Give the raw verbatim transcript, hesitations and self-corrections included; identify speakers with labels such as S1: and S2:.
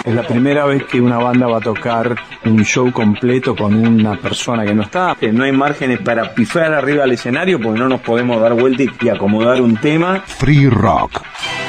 S1: Es la primera vez que una banda va a tocar un show completo con una persona que no está. No hay márgenes para pifar arriba del escenario porque no nos podemos dar vuelta y acomodar un tema.
S2: Free Rock.